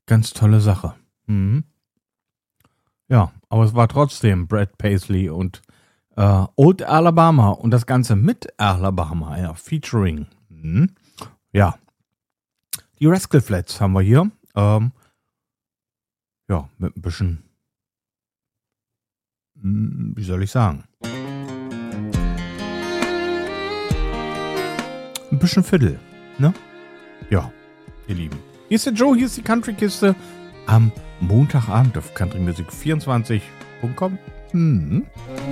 Ganz tolle Sache. Mhm. Ja, aber es war trotzdem Brad Paisley und Old Alabama und das Ganze mit Alabama, ja, featuring. Mhm. Ja, die Rascal Flatts haben wir hier. Ja, mit ein bisschen, wie soll ich sagen? Ein bisschen Fiddle, ne? Ja, ihr Lieben. Hier ist der Joe, hier ist die Country-Kiste am Montagabend auf countrymusic24.com.